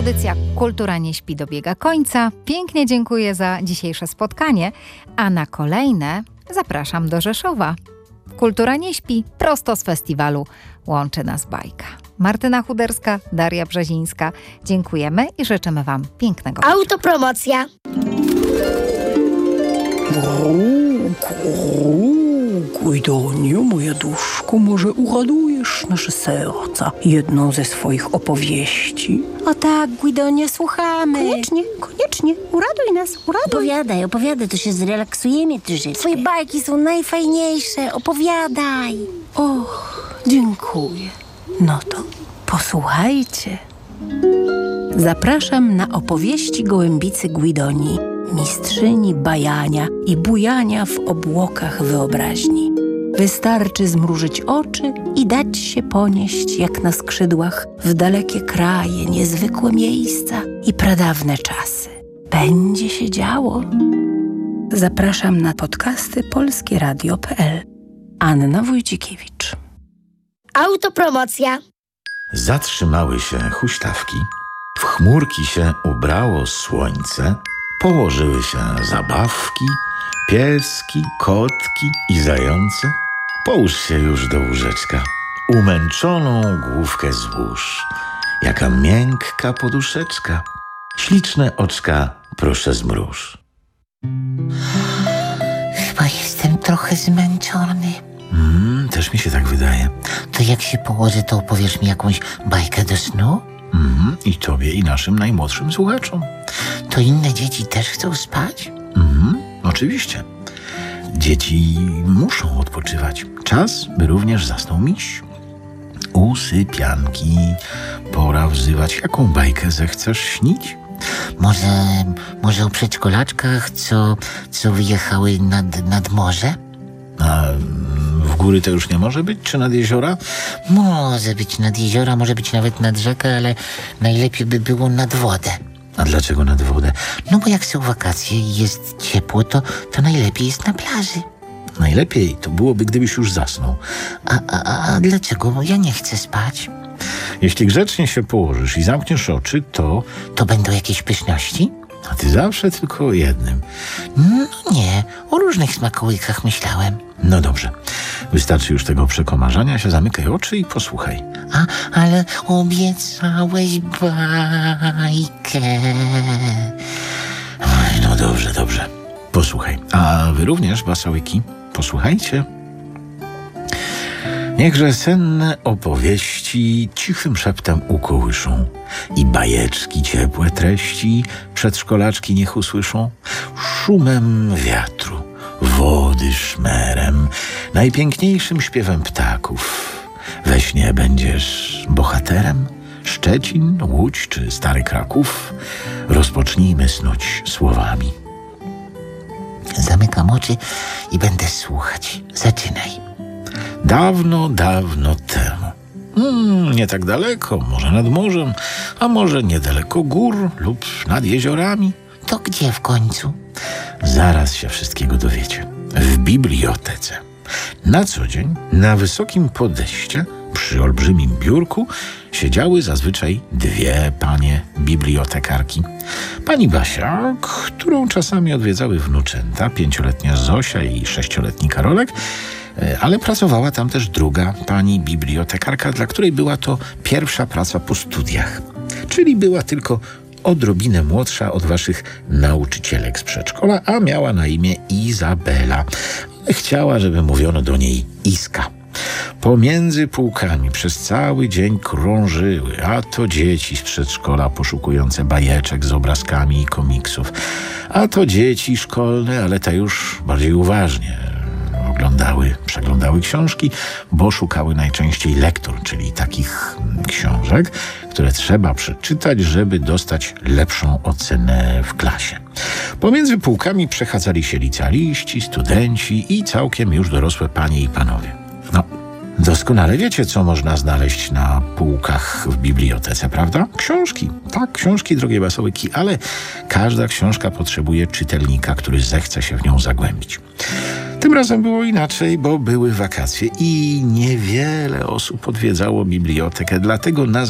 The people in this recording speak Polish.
Audycja Kultura nie śpi dobiega końca. Pięknie dziękuję za dzisiejsze spotkanie, a na kolejne zapraszam do Rzeszowa. Kultura nie śpi, prosto z festiwalu Łączy nas bajka. Martyna Chuderska, Daria Brzezińska. Dziękujemy i życzymy Wam pięknego wieczoru. Autopromocja. Guidoniu, moja duszko, może uradujesz nasze serca jedną ze swoich opowieści? O tak, Guidonie, słuchamy. Koniecznie, uraduj nas, uraduj. Opowiadaj, to się zrelaksujemy troszeczkę. Twoje bajki są najfajniejsze, opowiadaj. Och, dziękuję. No to posłuchajcie. Zapraszam na opowieści gołębicy Guidonii, mistrzyni bajania i bujania w obłokach wyobraźni. Wystarczy zmrużyć oczy i dać się ponieść jak na skrzydłach w dalekie kraje, niezwykłe miejsca i pradawne czasy. Będzie się działo. Zapraszam na podcasty polskieradio.pl. Anna Wójcikiewicz. Autopromocja. Zatrzymały się huśtawki, w chmurki się ubrało słońce, położyły się zabawki, pieski, kotki i zające. Połóż się już do łóżeczka, umęczoną główkę złóż. Jaka miękka poduszeczka, śliczne oczka proszę zmruż. Chyba jestem trochę zmęczony. Też mi się tak wydaje. To jak się położę, to opowiesz mi jakąś bajkę do snu? I tobie, i naszym najmłodszym słuchaczom. To inne dzieci też chcą spać? Oczywiście. Dzieci muszą odpoczywać. Czas, by również zasnął miś. Usypianki. Pora wzywać. Jaką bajkę zechcesz śnić? Może o przedszkolaczkach, co wyjechały nad morze? A w góry to już nie może być? Czy nad jeziora? Może być nad jeziora, może być nawet nad rzekę, ale najlepiej by było nad wodę. A dlaczego nad wodę? No bo jak są wakacje i jest ciepło, to najlepiej jest na plaży. Najlepiej to byłoby, gdybyś już zasnął. A dlaczego? Bo ja nie chcę spać. Jeśli grzecznie się położysz i zamkniesz oczy, To będą jakieś pyszności? A ty zawsze tylko o jednym. No nie, o różnych smakołykach myślałem. No dobrze. Wystarczy już tego przekomarzania się, zamykaj oczy i posłuchaj. Ale obiecałeś bajkę. Oj, no dobrze. Posłuchaj. A wy również, basałyki, posłuchajcie. Niechże senne opowieści cichym szeptem ukołyszą i bajeczki ciepłe treści przedszkolaczki niech usłyszą. Szumem wiatru, wody szmerem, najpiękniejszym śpiewem ptaków. We śnie będziesz bohaterem, Szczecin, Łódź czy Stary Kraków. Rozpocznijmy snuć słowami. Zamykam oczy i będę słuchać. Zaczynaj. Dawno temu. Nie tak daleko, może nad morzem, a może niedaleko gór lub nad jeziorami. To gdzie w końcu? Zaraz się wszystkiego dowiecie. W bibliotece. Na co dzień na wysokim podejście przy olbrzymim biurku siedziały zazwyczaj dwie panie bibliotekarki. Pani Basia, którą czasami odwiedzały wnuczęta, 5-letnia Zosia i 6-letni Karolek, ale pracowała tam też druga pani bibliotekarka, dla której była to pierwsza praca po studiach. Czyli była tylko odrobinę młodsza od waszych nauczycielek z przedszkola, a miała na imię Izabela. Chciała, żeby mówiono do niej Iska. Pomiędzy półkami przez cały dzień krążyły, a to dzieci z przedszkola poszukujące bajeczek z obrazkami i komiksów, a to dzieci szkolne, ale te już bardziej uważnie przeglądały książki, bo szukały najczęściej lektur, czyli takich książek, które trzeba przeczytać, żeby dostać lepszą ocenę w klasie. Pomiędzy półkami przechadzali się licealiści, studenci i całkiem już dorosłe panie i panowie. No, doskonale wiecie, co można znaleźć na półkach w bibliotece, prawda? Książki. Tak, książki, drogie basołyki, ale każda książka potrzebuje czytelnika, który zechce się w nią zagłębić. Tym razem było inaczej, bo były wakacje i niewiele osób odwiedzało bibliotekę, dlatego